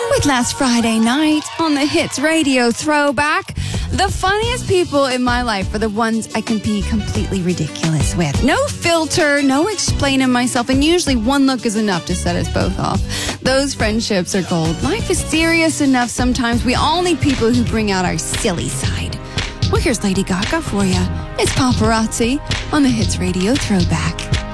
With last Friday night on the Hits Radio Throwback, the funniest people in my life are the ones I can be completely ridiculous with. No filter, no explaining myself, and usually one look is enough to set us both off. Those friendships are gold. Life is serious enough sometimes. We all need people who bring out our silly side. Well, here's Lady Gaga for you. It's Paparazzi on the Hits Radio Throwback.